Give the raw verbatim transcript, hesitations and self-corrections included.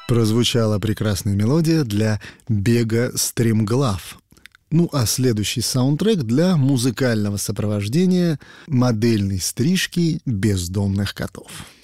Прозвучала прекрасная мелодия для бега стремглав. Ну а следующий саундтрек для музыкального сопровождения модельной стрижки бездомных котов.